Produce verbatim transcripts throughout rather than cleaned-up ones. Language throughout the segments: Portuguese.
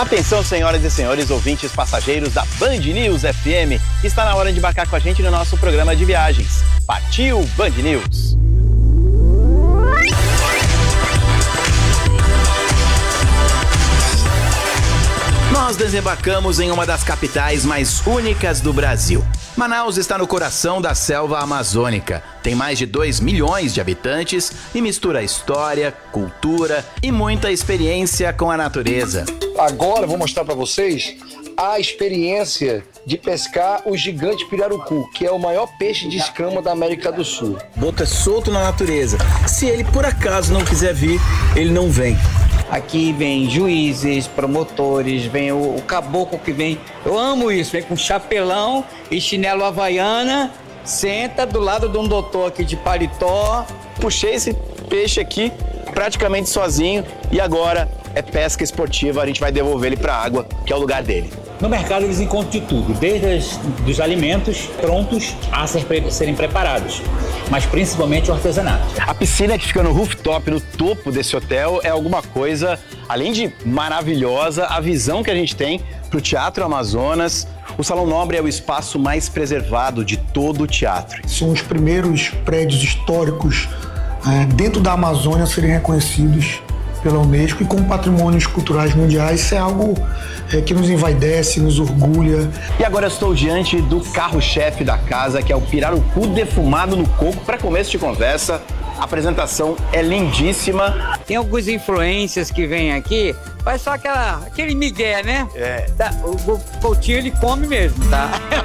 Atenção, senhoras e senhores ouvintes passageiros da Band News F M. Está na hora de embarcar com a gente no nosso programa de viagens. Partiu Band News! Nós desembarcamos em uma das capitais mais únicas do Brasil. Manaus está no coração da selva amazônica. Tem mais de dois milhões de habitantes e mistura história, cultura e muita experiência com a natureza. Agora eu vou mostrar para vocês a experiência de pescar o gigante pirarucu, que é o maior peixe de escama da América do Sul. Boto é solto na natureza. Se ele por acaso não quiser vir, ele não vem. Aqui vem juízes, promotores, vem o, o caboclo que vem. Eu amo isso, vem com chapelão e chinelo havaiana, senta do lado de um doutor aqui de paletó. Puxei esse peixe aqui praticamente sozinho e agora é pesca esportiva, a gente vai devolver ele para a água, que é o lugar dele. No mercado eles encontram de tudo, desde as, dos alimentos prontos a ser, serem preparados, mas principalmente o artesanato. A piscina que fica no rooftop, no topo desse hotel, é alguma coisa, além de maravilhosa, a visão que a gente tem para o Teatro Amazonas. O Salão Nobre é o espaço mais preservado de todo o teatro. São os primeiros prédios históricos é, dentro da Amazônia a serem reconhecidos pela Unesco e como patrimônios culturais mundiais. Isso é algo é, que nos envaidece, nos orgulha. E agora eu estou diante do carro-chefe da casa, que é o pirarucu defumado no coco. Para começo de conversa, a apresentação é lindíssima. Tem algumas influências que vêm aqui, faz só aquela, aquele migué, né? É. Tá, o Coutinho ele come mesmo, tá?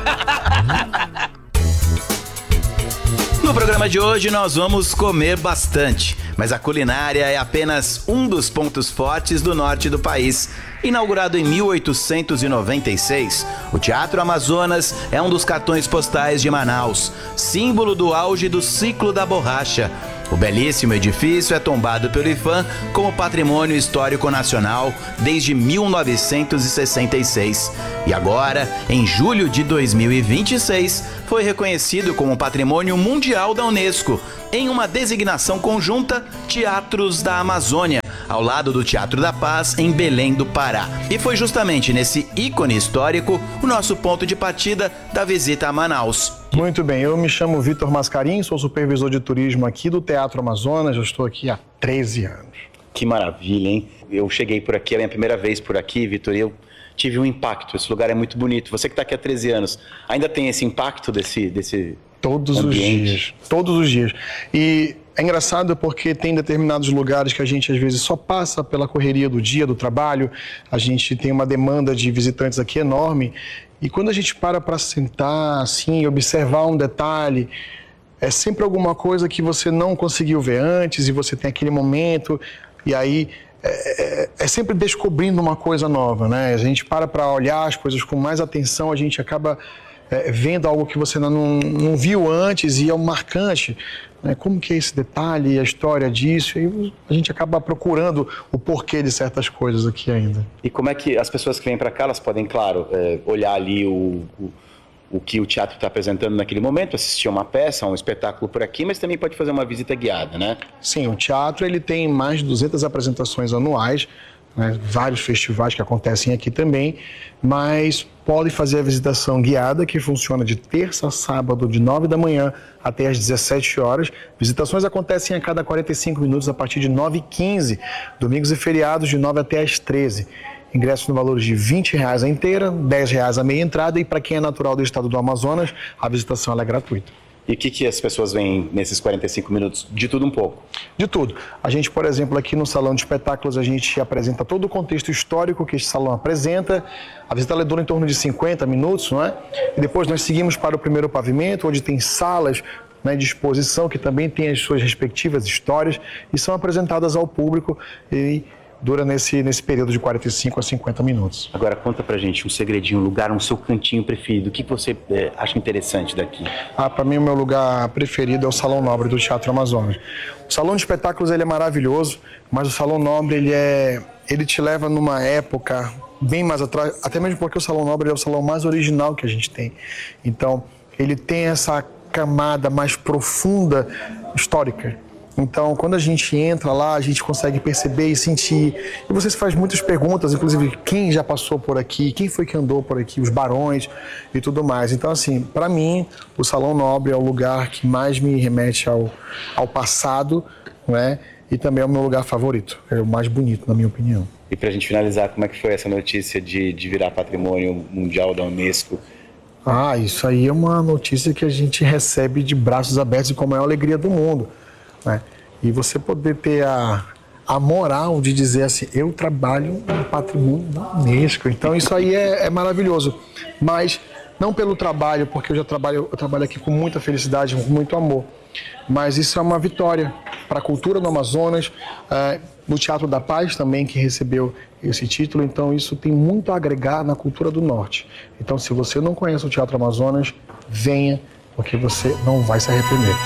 No programa de hoje nós vamos comer bastante, mas a culinária é apenas um dos pontos fortes do norte do país. Inaugurado em mil oitocentos e noventa e seis, o Teatro Amazonas é um dos cartões postais de Manaus, símbolo do auge do ciclo da borracha. O belíssimo edifício é tombado pelo I F A M como Patrimônio Histórico Nacional desde mil novecentos e sessenta e seis. E agora, em julho de dois mil e vinte e seis, foi reconhecido como Patrimônio Mundial da Unesco, em uma designação conjunta Teatros da Amazônia, ao lado do Teatro da Paz, em Belém do Pará. E foi justamente nesse ícone histórico o nosso ponto de partida da visita a Manaus. Muito bem, eu me chamo Vitor Mascarim, sou supervisor de turismo aqui do Teatro Amazonas, eu estou aqui há treze anos. Que maravilha, hein? Eu cheguei por aqui, é a minha primeira vez por aqui, Vitor, e eu tive um impacto. Esse lugar é muito bonito. Você que está aqui há treze anos, ainda tem esse impacto desse, desse Todos ambiente? os dias, todos os dias. E é engraçado porque tem determinados lugares que a gente às vezes só passa pela correria do dia, do trabalho, a gente tem uma demanda de visitantes aqui enorme, e quando a gente para para sentar assim, observar um detalhe, é sempre alguma coisa que você não conseguiu ver antes e você tem aquele momento, e aí é, é, é sempre descobrindo uma coisa nova, né? A gente para para olhar as coisas com mais atenção, a gente acaba É, vendo algo que você não, não viu antes e é um marcante, né? Como que é esse detalhe, a história disso, e a gente acaba procurando o porquê de certas coisas aqui ainda. E como é que as pessoas que vêm para cá, elas podem, claro, é, olhar ali o, o, o que o teatro está apresentando naquele momento, assistir uma peça, um espetáculo por aqui, mas também pode fazer uma visita guiada, né? Sim, o teatro ele tem mais de duzentas apresentações anuais, né? Vários festivais que acontecem aqui também, mas pode fazer a visitação guiada, que funciona de terça a sábado, de nove da manhã até às dezessete horas. Visitações acontecem a cada quarenta e cinco minutos, a partir de nove e quinze, domingos e feriados de nove até às treze. Ingressos no valor de vinte reais a inteira, dez reais a meia entrada, e para quem é natural do estado do Amazonas, a visitação ela é gratuita. E o que, que as pessoas veem nesses quarenta e cinco minutos? De tudo um pouco? De tudo. A gente, por exemplo, aqui no Salão de Espetáculos, a gente apresenta todo o contexto histórico que este salão apresenta. A visita ela dura em torno de cinquenta minutos, não é? E depois nós seguimos para o primeiro pavimento, onde tem salas, né, de exposição, que também tem as suas respectivas histórias e são apresentadas ao público e dura nesse, nesse período de quarenta e cinco a cinquenta minutos. Agora conta pra gente um segredinho, um lugar, um seu cantinho preferido. O que você é, acha interessante daqui? Ah, para mim o meu lugar preferido é o Salão Nobre do Teatro Amazonas. O Salão de Espetáculos ele é maravilhoso, mas o Salão Nobre ele, é, ele te leva numa época bem mais atrás, até mesmo porque o Salão Nobre é o salão mais original que a gente tem. Então, ele tem essa camada mais profunda histórica. Então, quando a gente entra lá, a gente consegue perceber e sentir. E você se faz muitas perguntas, inclusive quem já passou por aqui, quem foi que andou por aqui, os barões e tudo mais. Então, assim, para mim, o Salão Nobre é o lugar que mais me remete ao, ao passado, né? E também é o meu lugar favorito, é o mais bonito, na minha opinião. E para a gente finalizar, como é que foi essa notícia de, de virar patrimônio mundial da Unesco? Ah, isso aí é uma notícia que a gente recebe de braços abertos e com a maior alegria do mundo, né? E você poder ter a, a moral de dizer assim, eu trabalho no patrimônio da Unesco. Então isso aí é, é maravilhoso. Mas não pelo trabalho, porque eu já trabalho, eu trabalho aqui com muita felicidade, com muito amor. Mas isso é uma vitória para a cultura do Amazonas, é, do Teatro da Paz também, que recebeu esse título. Então isso tem muito a agregar na cultura do Norte. Então se você não conhece o Teatro Amazonas, venha, porque você não vai se arrepender.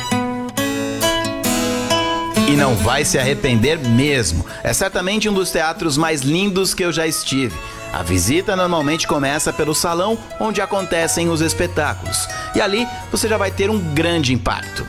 E não vai se arrepender mesmo. É certamente um dos teatros mais lindos que eu já estive. A visita normalmente começa pelo salão onde acontecem os espetáculos. E ali você já vai ter um grande impacto.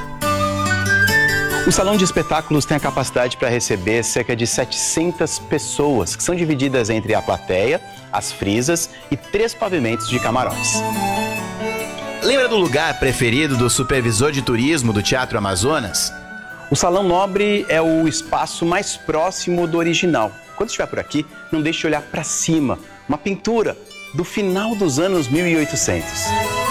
O Salão de Espetáculos tem a capacidade para receber cerca de setecentas pessoas, que são divididas entre a plateia, as frisas e três pavimentos de camarões. Lembra do lugar preferido do supervisor de turismo do Teatro Amazonas? O Salão Nobre é o espaço mais próximo do original. Quando estiver por aqui, não deixe de olhar para cima. Uma pintura do final dos anos mil e oitocentos.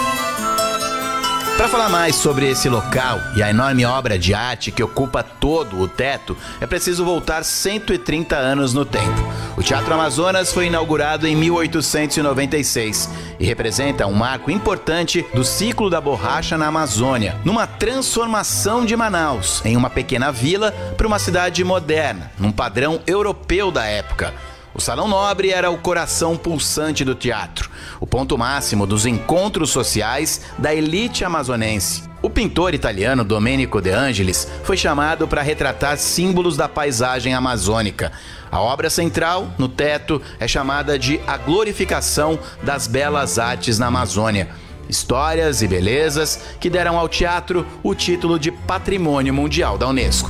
Para falar mais sobre esse local e a enorme obra de arte que ocupa todo o teto, é preciso voltar cento e trinta anos no tempo. O Teatro Amazonas foi inaugurado em mil oitocentos e noventa e seis e representa um marco importante do ciclo da borracha na Amazônia, numa transformação de Manaus em uma pequena vila para uma cidade moderna, num padrão europeu da época. O Salão Nobre era o coração pulsante do teatro, o ponto máximo dos encontros sociais da elite amazonense. O pintor italiano Domenico De Angelis foi chamado para retratar símbolos da paisagem amazônica. A obra central, no teto, é chamada de A Glorificação das Belas Artes na Amazônia. Histórias e belezas que deram ao teatro o título de Patrimônio Mundial da Unesco.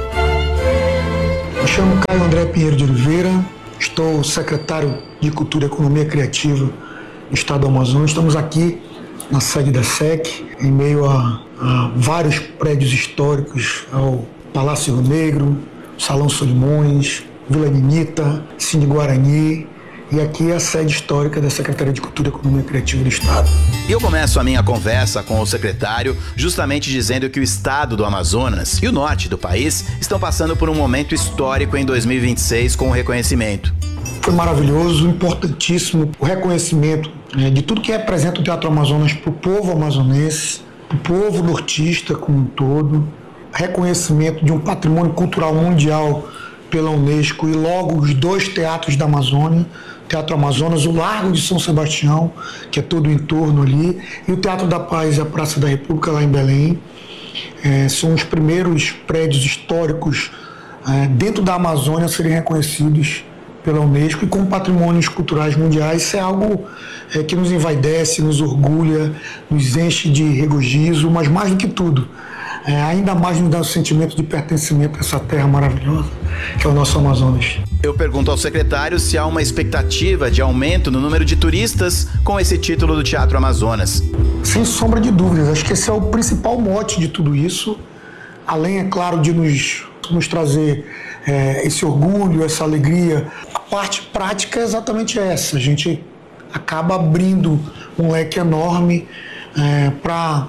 Me chamo Caio André Pinheiro de Oliveira. Estou secretário de Cultura e Economia Criativa do Estado do Amazonas. Estamos aqui na sede da S E C, em meio a, a vários prédios históricos, ao Palácio Rio Negro, Salão Solimões, Vila Ninita, Cine Guarani, e aqui é a sede histórica da Secretaria de Cultura e Economia Criativa do Estado. E eu começo a minha conversa com o secretário justamente dizendo que o estado do Amazonas e o norte do país estão passando por um momento histórico em dois mil e vinte e seis com o reconhecimento. Foi maravilhoso, importantíssimo o reconhecimento, né, de tudo que representa o Teatro Amazonas para o povo amazonense, para o povo nortista como um todo, reconhecimento de um patrimônio cultural mundial pela Unesco e logo os dois teatros da Amazônia, o Teatro Amazonas, o Largo de São Sebastião, que é todo o entorno ali, e o Teatro da Paz e a Praça da República lá em Belém. É, são os primeiros prédios históricos é, dentro da Amazônia a serem reconhecidos pela Unesco e como patrimônios culturais mundiais. Isso é algo é, que nos envaidece, nos orgulha, nos enche de regozijo, mas mais do que tudo, é, ainda mais nos dá o sentimento de pertencimento a essa terra maravilhosa que é o nosso Amazonas. Eu pergunto ao secretário se há uma expectativa de aumento no número de turistas com esse título do Teatro Amazonas. Sem sombra de dúvidas, acho que esse é o principal mote de tudo isso, além, é claro, de nos, nos trazer é, esse orgulho, essa alegria. A parte prática é exatamente essa, a gente acaba abrindo um leque enorme é, para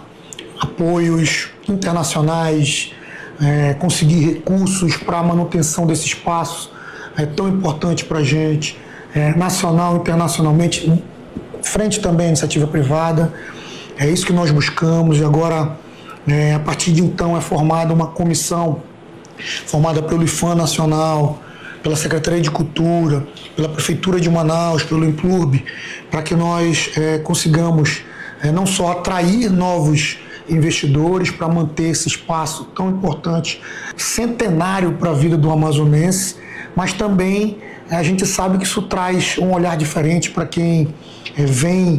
apoios internacionais, é, conseguir recursos para a manutenção desse espaço é tão importante para a gente, é, nacional, internacionalmente, frente também à iniciativa privada. É isso que nós buscamos e agora, é, a partir de então, é formada uma comissão formada pelo IFAM Nacional, pela Secretaria de Cultura, pela Prefeitura de Manaus, pelo Implurb, para que nós é, consigamos é, não só atrair novos investidores para manter esse espaço tão importante, centenário para a vida do amazonense, mas também a gente sabe que isso traz um olhar diferente para quem é, vem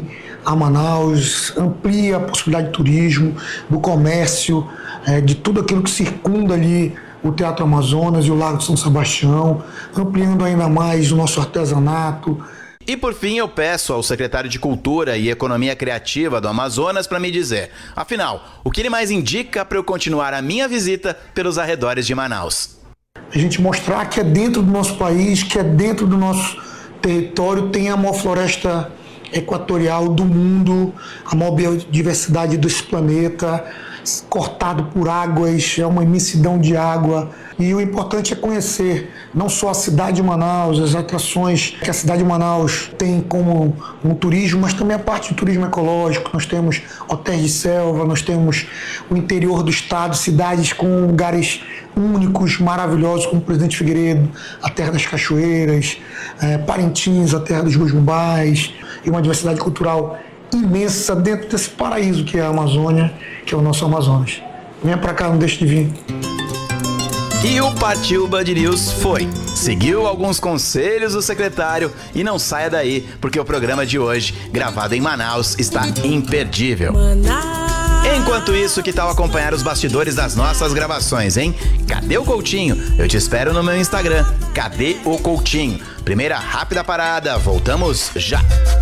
a Manaus, amplia a possibilidade de turismo, do comércio, é, de tudo aquilo que circunda ali o Teatro Amazonas e o Lago de São Sebastião, ampliando ainda mais o nosso artesanato. E por fim eu peço ao secretário de Cultura e Economia Criativa do Amazonas para me dizer, afinal, o que ele mais indica para eu continuar a minha visita pelos arredores de Manaus? A gente mostrar que é dentro do nosso país, que é dentro do nosso território, tem a maior floresta equatorial do mundo, a maior biodiversidade desse planeta, cortado por águas, é uma imensidão de água. E o importante é conhecer não só a cidade de Manaus, as atrações que a cidade de Manaus tem como um turismo, mas também a parte do turismo ecológico. Nós temos hotéis de selva, nós temos o interior do estado, cidades com lugares únicos, maravilhosos, como Presidente Figueiredo, a Terra das Cachoeiras, é, Parintins, a Terra dos Gujumbais, e uma diversidade cultural imensa dentro desse paraíso que é a Amazônia, que é o nosso Amazonas. Venha pra cá, não deixe de vir. E o Partiu Band News foi. Seguiu alguns conselhos do secretário e não saia daí, porque o programa de hoje, gravado em Manaus, está imperdível. Enquanto isso, que tal acompanhar os bastidores das nossas gravações, hein? Cadê o Coutinho? Eu te espero no meu Instagram. Cadê o Coutinho? Primeira rápida parada, voltamos já!